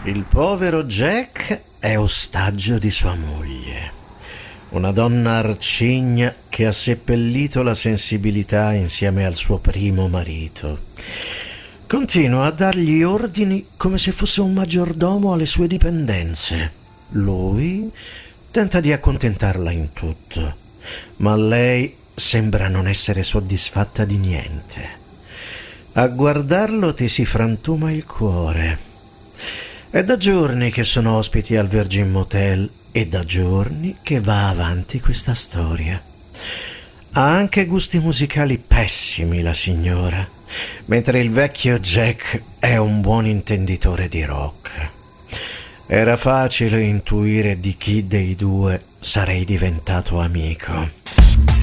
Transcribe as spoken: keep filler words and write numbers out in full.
Il povero Jack è ostaggio di sua moglie, una donna arcigna che ha seppellito la sensibilità insieme al suo primo marito. Continua a dargli ordini come se fosse un maggiordomo alle sue dipendenze. Lui tenta di accontentarla in tutto, ma lei sembra non essere soddisfatta di niente. A guardarlo ti si frantuma il cuore. È da giorni che sono ospiti al Virgin Motel e da giorni che va avanti questa storia. Ha anche gusti musicali pessimi la signora, mentre il vecchio Jack è un buon intenditore di rock. Era facile intuire di chi dei due sarei diventato amico.